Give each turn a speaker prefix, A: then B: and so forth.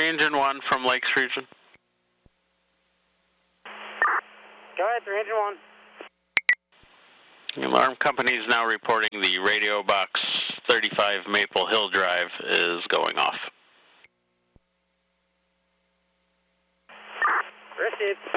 A: Engine 1 from Lakes Region.
B: Go ahead, 3 Engine 1.
A: The alarm company is now reporting the radio box 35 Maple Hill Drive is going off.
B: Received.